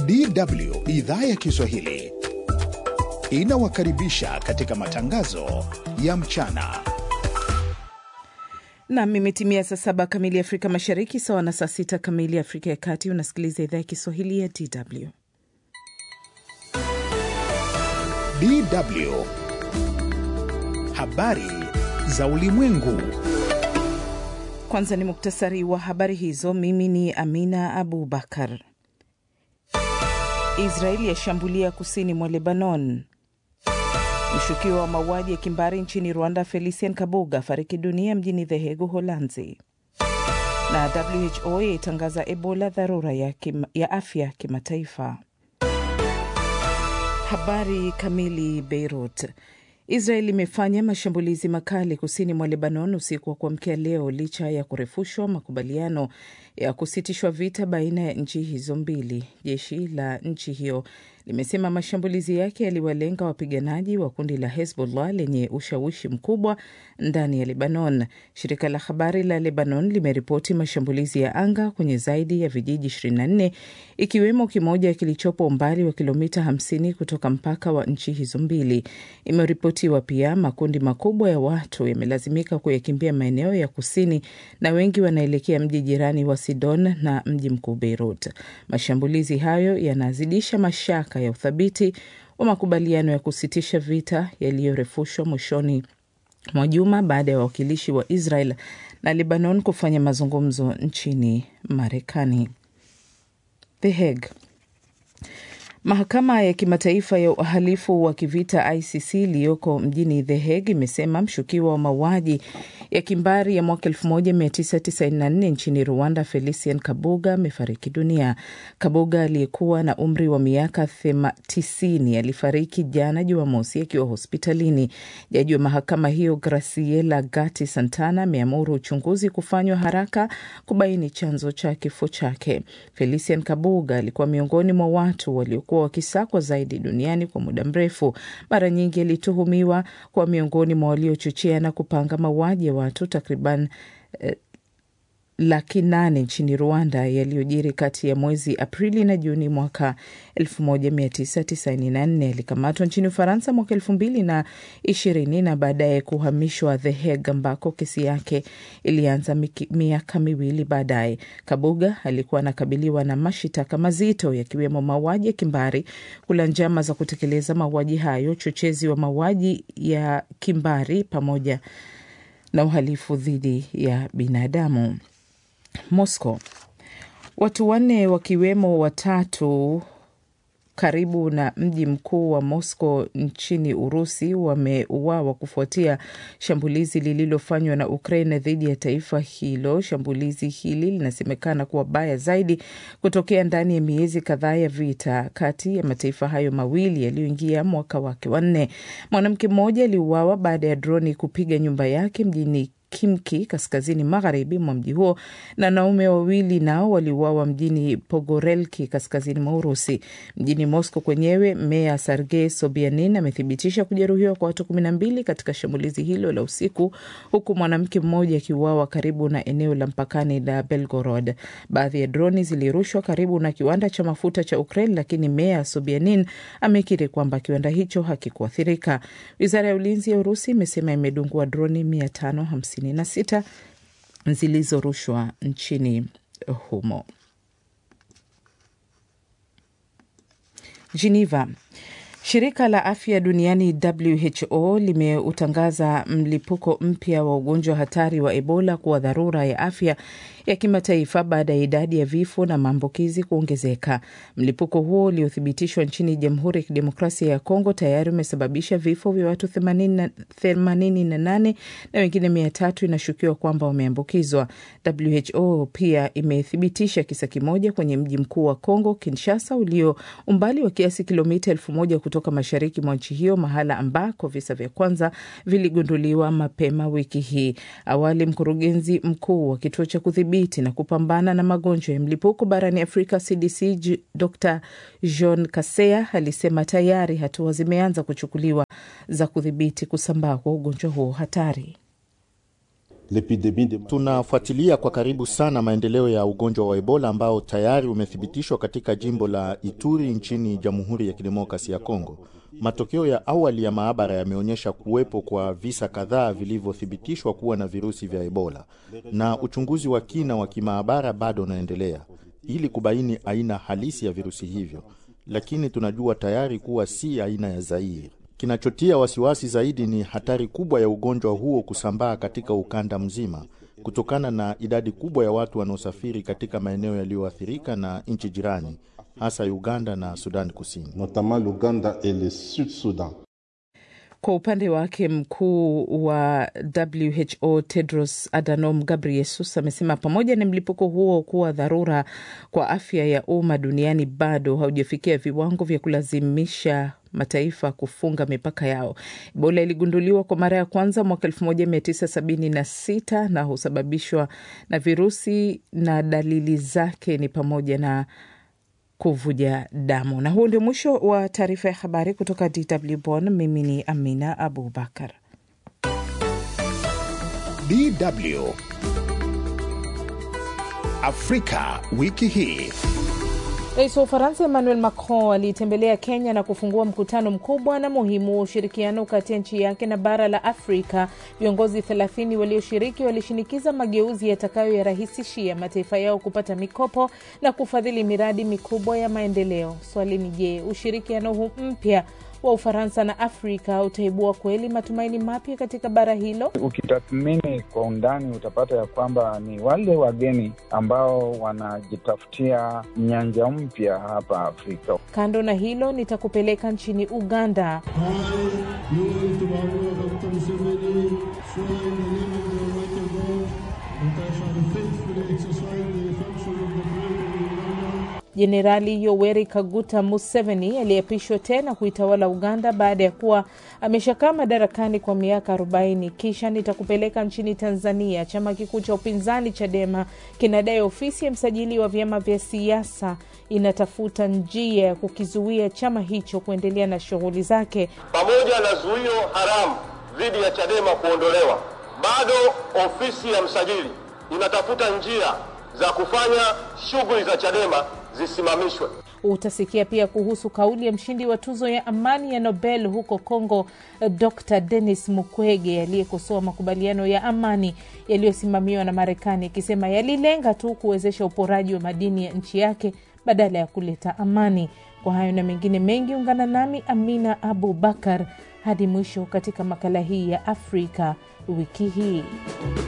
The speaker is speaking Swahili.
DW idhaa ya Kiswahili inawakaribisha katika matangazo ya mchana. Na imetimia saa 7 kamili Afrika Mashariki, sawa na saa 6 kamili Afrika ya Kati. Unasikiliza idhaa ya Kiswahili ya DW. DW habari za ulimwengu. Kwanza ni muktasari wa habari hizo. Mimi ni Amina Abubakar. Israeli yashambulia kusini mwa Lebanon. Mshukiwa wa mauaji ya kimbari nchini Rwanda Felicien Kabuga fariki dunia mjini The Hague, Uholanzi. Na WHO yatangaza Ebola dharura ya afya kimataifa. Habari kamili. Beirut. Israel imefanya mashambulizi makali kusini mwa Lebanon usiku wa kuamkia leo licha ya kurefushwa makubaliano ya kusitishwa vita baina ya nchi hizo mbili. Jeshi la nchi hiyo limesema mashambulizi yake yaliwalenga wapiganaji wa kundi la Hezbollah lenye ushawishi mkubwa ndani ya Lebanon. Shirika la habari la Lebanon limeripoti mashambulizi ya anga kwenye zaidi ya vijiji 24 ikiwemo kimoja kilichopo umbali wa kilomita 50 kutoka mpaka wa nchi hizo mbili. Imeripotiwa pia makundi makubwa ya watu yamelazimika kuyakimbia maeneo ya kusini na wengi wanaelekea mji jirani wa Sidon na mji mkuu Beirut. Mashambulizi hayo yanazidisha mashaka ya uthabiti wa makubaliano ya kusitisha vita yaliyorefushwa mwishoni mwa juma baada ya wawakilishi wa Israel na Lebanon kufanya mazungumzo nchini Marekani. The Hague. Mahakama ya kimataifa ya uhalifu wa kivita ICC iliyoko mjini The Hague imesema mshukiwa wa mauaji ya kimbari ya mwaka 1994 nchini Rwanda Felicien Kabuga amefariki dunia. Kabuga aliyekuwa na umri wa miaka 90 alifariki jana Jumamosi akiwa hospitalini. Jaji wa mahakama hiyo Graciela Gatti Santana ameamuru uchunguzi kufanywa haraka kubaini chanzo cha kifo chake. Felicien Kabuga alikuwa miongoni mwa watu waliokuwa wakisakwa zaidi duniani kwa muda mrefu. Mara nyingi alituhumiwa kwa miongoni mwa waliochochea na kupanga mauaji ya watu takriban 800,000 nchini Rwanda yaliyojiri kati ya mwezi Aprili na Juni mwaka 1994. Alikamatwa nchini Ufaransa mwaka 2020 na baadaye kuhamishwa The Hague ambako kesi yake ilianza miaka miwili baadaye. Kabuga alikuwa anakabiliwa na mashitaka mazito yakiwemo mauaji ya kimbari, kula njama za kutekeleza mauaji hayo, chochezi wa mauaji ya kimbari pamoja na uhalifu dhidi ya binadamu. Moscow. Watu 4 wakiwemo 3 karibu na mji mkuu wa Moscow nchini Urusi wameuawa kufuatia shambulizi lililofanywa na Ukraine dhidi ya taifa hilo. Shambulizi hili linasemekana kuwa baya zaidi kutokea ndani ya miezi kadhaa ya vita kati ya mataifa hayo mawili yaliyoingia mwaka wake wa 4. Mwanamke mmoja aliuawa baada ya droni kupiga nyumba yake mjini Kimki kaskazini magharibi mwa mji huo, na wanaume 2 nao waliuawa mjini Pogorelki kaskazini mwa Urusi. Mjini Moscow kwenyewe, meya Sergei Sobyanin amethibitisha kujeruhiwa kwa watu 12 katika shambulizi hilo la usiku, huku mwanamke mmoja akiuawa karibu na eneo la mpakani la Belgorod. Baadhi ya droni zilirushwa karibu na kiwanda cha mafuta cha Ukraine, lakini meya Sobyanin amekiri kwamba kiwanda hicho hakikuathirika. Wizara ya ulinzi ya Urusi imesema imedungua droni 556 zilizorushwa nchini humo. Geneva. Shirika la afya duniani WHO limeutangaza mlipuko mpya wa ugonjwa hatari wa Ebola kuwa dharura ya afya ya kimataifa baada ya idadi ya vifo na maambukizi kuongezeka. Mlipuko huo uliothibitishwa nchini Jamhuri ya Kidemokrasia ya Kongo tayari umesababisha vifo vya watu 88 na wengine 300 inashukiwa kwamba wameambukizwa. WHO pia imethibitisha kisa kimoja kwenye mji mkuu wa Kongo, Kinshasa, ulio umbali wa kiasi kilomita 1000 kutoka mashariki mwa nchi hiyo, mahala ambako visa vya kwanza viligunduliwa mapema wiki hii. Awali mkurugenzi mkuu wa kituo cha kudhibiti na kupambana na magonjwa ya mlipuko barani Afrika CDC Dr. John Kaseya alisema tayari hatua zimeanza kuchukuliwa za kudhibiti kusambaa kwa ugonjwa huo hatari. Tunafuatilia kwa karibu sana maendeleo ya ugonjwa wa Ebola ambao tayari umethibitishwa katika jimbo la Ituri nchini Jamhuri ya Kidemokrasia ya Kongo. Matokeo ya awali ya maabara yameonyesha kuwepo kwa visa kadhaa vilivyothibitishwa kuwa na virusi vya Ebola, na uchunguzi wa kina wa kimaabara bado unaendelea ili kubaini aina halisi ya virusi hivyo, lakini tunajua tayari kuwa si aina ya Zaire. Kinachotia wasiwasi zaidi ni hatari kubwa ya ugonjwa huo kusambaa katika ukanda mzima kutokana na idadi kubwa ya watu wanaosafiri katika maeneo yaliyoathirika na nchi jirani, hasa Uganda na Sudan Kusini. Notamment l'Uganda et le Sud Sudan. Kwa upande wake mkuu wa WHO Tedros Adhanom Ghebreyesus amesema pamoja na mlipuko huo kuwa dharura kwa afya ya umma duniani, bado haujafikia viwango vya kulazimisha mataifa kufunga mipaka yao. Ebola iligunduliwa kwa mara ya kwanza mwaka 1976 na husababishwa na virusi, na dalili zake ni pamoja na kuvuja damu. Na huo ndio mwisho wa taarifa ya habari kutoka DW Bonn. Mimi ni Amina Abubakar. DW Afrika wiki hii. Rais wa Ufaransa Emmanuel Macron alitembelea Kenya na kufungua mkutano mkubwa na muhimu wa ushirikiano kati ya nchi yake na bara la Afrika. Viongozi 30 walioshiriki walishinikiza mageuzi yatakayoyarahisishia mataifa yao kupata mikopo na kufadhili miradi mikubwa ya maendeleo. Swali ni je, ushirikiano huu mpya wa Ufaransa na Afrika utaibua kweli matumaini mapya katika bara hilo? Ukitathmini kwa undani utapata ya kwamba ni wale wageni ambao wanajitafutia nyanja mpya hapa Afrika. Kando na hilo, nitakupeleka nchini Uganda. Jenerali Yoweri Kaguta Museveni aliyeapishwa tena kuitawala Uganda baada ya kuwa ameshakaa madarakani kwa miaka 40. Kisha nitakupeleka nchini Tanzania. Chama kikuu cha upinzani Chadema kinadai ofisi ya msajili wa vyama vya siasa inatafuta njia ya kukizuia chama hicho kuendelea na shughuli zake. Pamoja na zuio haramu dhidi ya Chadema kuondolewa, bado ofisi ya msajili inatafuta njia za kufanya shughuli za Chadema zisimamishwe. Utasikia pia kuhusu kauli ya mshindi wa tuzo ya amani ya Nobel huko Kongo, Dr. Denis Mukwege, aliyekosoa makubaliano ya amani yaliyosimamiwa na Marekani, akisema yalilenga tu kuwezesha uporaji wa madini ya nchi yake badala ya kuleta amani. Kwa hayo na mengine mengi, ungana nami Amina Abubakar hadi mwisho katika makala hii ya Afrika wiki hii.